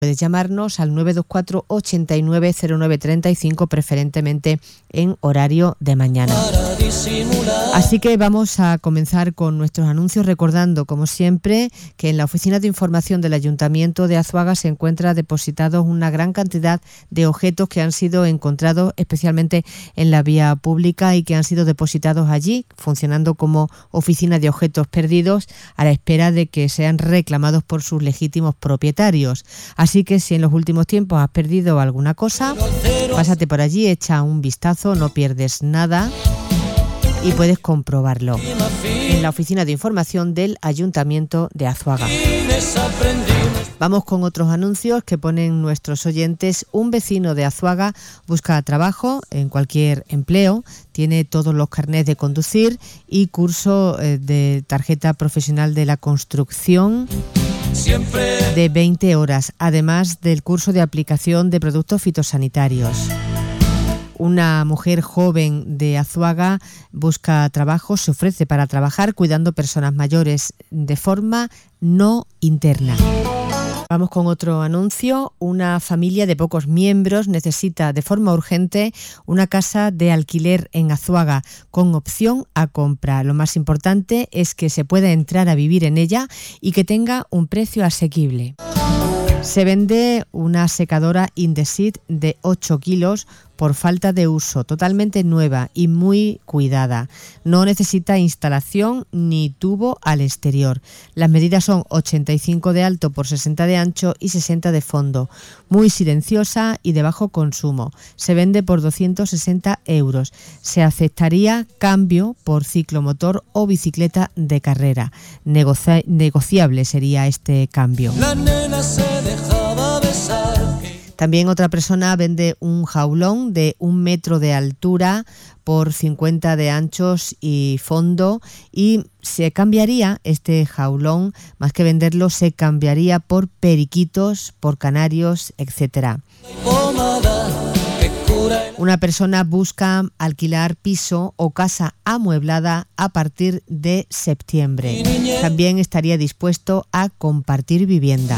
Puedes llamarnos al 924 89 09 35, preferentemente en horario de mañana. Así que vamos a comenzar con nuestros anuncios, recordando, como siempre, que en la Oficina de Información del Ayuntamiento de Azuaga se encuentra depositados una gran cantidad de objetos que han sido encontrados especialmente en la vía pública y que han sido depositados allí, funcionando como oficina de objetos perdidos a la espera de que sean reclamados por sus legítimos propietarios. Así que si en los últimos tiempos has perdido alguna cosa, pásate por allí, echa un vistazo, no pierdes nada y puedes comprobarlo en la Oficina de Información del Ayuntamiento de Azuaga. Vamos con otros anuncios que ponen nuestros oyentes. Un vecino de Azuaga busca trabajo en cualquier empleo, tiene todos los carnets de conducir y curso de tarjeta profesional de la construcción de 20 horas, además del curso de aplicación de productos fitosanitarios. Una mujer joven de Azuaga busca trabajo, se ofrece para trabajar cuidando personas mayores de forma no interna. Vamos con otro anuncio. Una familia de pocos miembros necesita de forma urgente una casa de alquiler en Azuaga con opción a compra. Lo más importante es que se pueda entrar a vivir en ella y que tenga un precio asequible. Se vende una secadora Indesit de 8 kilos por falta de uso, totalmente nueva y muy cuidada. No necesita instalación ni tubo al exterior. Las medidas son 85 de alto por 60 de ancho y 60 de fondo. Muy silenciosa y de bajo consumo. Se vende por 260 euros. Se aceptaría cambio por ciclomotor o bicicleta de carrera. Negociable sería este cambio. La nena se dejaba besar. También otra persona vende un jaulón de 1 metro de altura por 50 de anchos y fondo, y se cambiaría este jaulón, más que venderlo, se cambiaría por periquitos, por canarios, etc. Una persona busca alquilar piso o casa amueblada a partir de septiembre. También estaría dispuesto a compartir vivienda.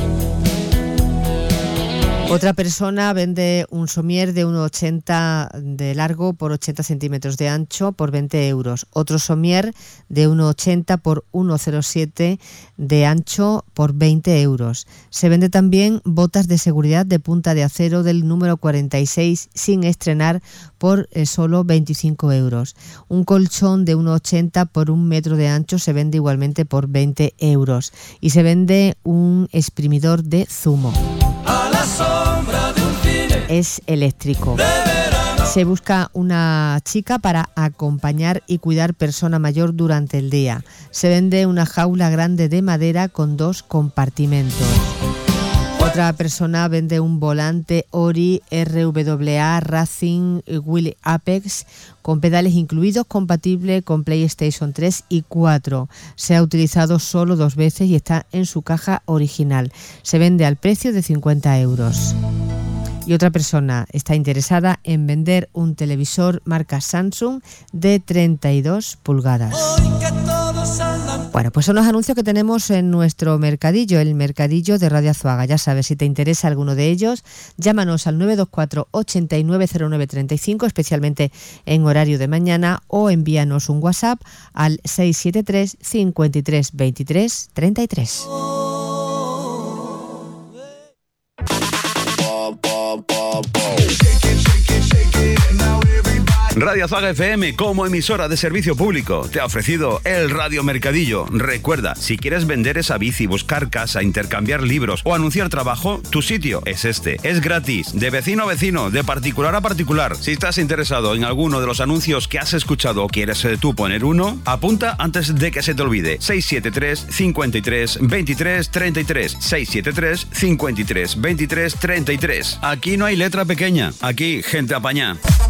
Otra persona vende un somier de 1,80 de largo por 80 centímetros de ancho por 20 euros. Otro somier de 1,80 por 1,07 de ancho por 20 euros. Se vende también botas de seguridad de punta de acero del número 46 sin estrenar por solo 25 euros. Un colchón de 1,80 por 1 metro de ancho se vende igualmente por 20 euros. Y se vende un exprimidor de zumo. Es eléctrico. Se busca una chica para acompañar y cuidar persona mayor durante el día. Se vende una jaula grande de madera con 2 compartimentos. Otra persona vende un volante Ori RWA Racing Wheel Apex con pedales incluidos, compatible con PlayStation 3 y 4. Se ha utilizado solo 2 veces y está en su caja original. Se vende al precio de 50 euros. Y otra persona está interesada en vender un televisor marca Samsung de 32 pulgadas. Bueno, pues son los anuncios que tenemos en nuestro mercadillo, el mercadillo de Radio Azuaga. Ya sabes, si te interesa alguno de ellos, llámanos al 924 89 09 35, especialmente en horario de mañana, o envíanos un WhatsApp al 673 53 23 33. Radio Azuaga FM, como emisora de servicio público, te ha ofrecido el Radio Mercadillo. Recuerda, si quieres vender esa bici, buscar casa, intercambiar libros o anunciar trabajo, tu sitio es este. Es gratis, de vecino a vecino, de particular a particular. Si estás interesado en alguno de los anuncios que has escuchado o quieres tú poner uno, apunta antes de que se te olvide. 673 53 23 33. 673 53 23 33. Aquí no hay letra pequeña, aquí gente apañá.